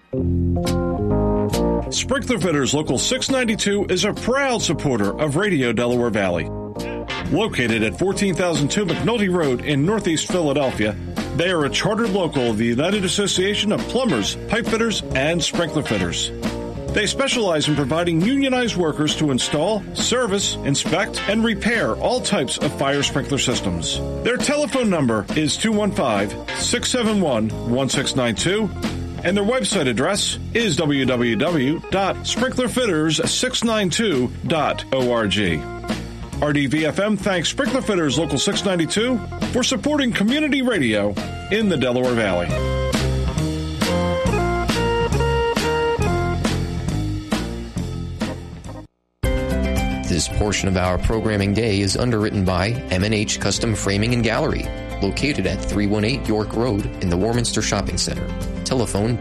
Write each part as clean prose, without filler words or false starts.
Sprinkler Fitters Local 692 is a proud supporter of Radio Delaware Valley. Located at 14,002 McNulty Road in Northeast Philadelphia, they are a chartered local of the United Association of Plumbers, Pipe Fitters, and Sprinkler Fitters. They specialize in providing unionized workers to install, service, inspect, and repair all types of fire sprinkler systems. Their telephone number is 215-671-1692, and their website address is www.sprinklerfitters692.org. RDVFM thanks Sprinkler Fitters Local 692 for supporting community radio in the Delaware Valley. This portion of our programming day is underwritten by M&H Custom Framing and Gallery, located at 318 York Road in the Warminster Shopping Center. Telephone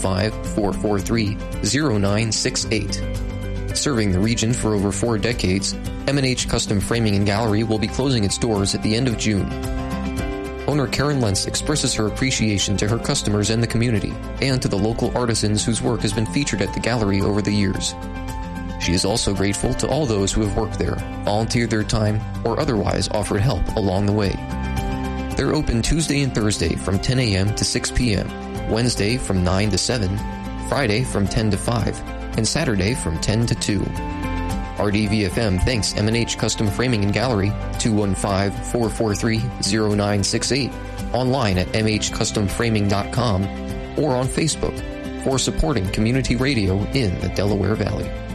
215-443-0968. Serving the region for over 4 decades, M&H Custom Framing and Gallery will be closing its doors at the end of June. Owner Karen Lentz expresses her appreciation to her customers and the community, and to the local artisans whose work has been featured at the gallery over the years. She is also grateful to all those who have worked there, volunteered their time, or otherwise offered help along the way. They're open Tuesday and Thursday from 10 a.m. to 6 p.m., Wednesday from 9 to 7, Friday from 10 to 5, and Saturday from 10 to 2. RDVFM thanks M&H Custom Framing and Gallery, 215-443-0968, online at mhcustomframing.com, or on Facebook, for supporting community radio in the Delaware Valley.